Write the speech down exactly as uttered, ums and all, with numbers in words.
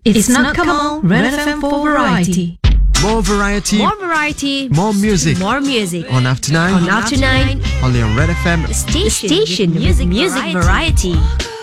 It's not come on, Red F M for variety. More variety, More variety, more music. more music. On After Nine, On After Nine, only on Red F M. station, station with music, music variety.